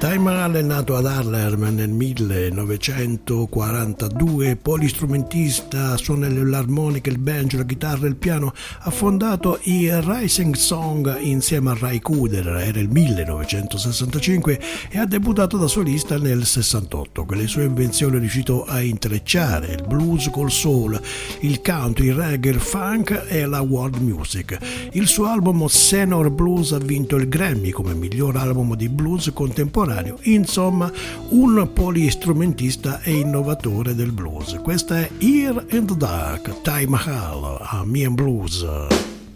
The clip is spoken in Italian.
Ty Mahal è nato ad Harlem nel 1942, polistrumentista, suona l'armonica, il banjo, la chitarra e il piano. Ha fondato i Rising Song insieme a Ry Cooder, era il 1965, e ha debuttato da solista nel 68. Con le sue invenzioni è riuscito a intrecciare il blues col soul, il country, il reggae, il funk e la world music. Il suo album Senor Blues ha vinto il Grammy come miglior album di blues contemporaneo. Insomma, un polistrumentista e innovatore del blues. Questa è Here in the Dark, Ty Mahal a Me and Blues.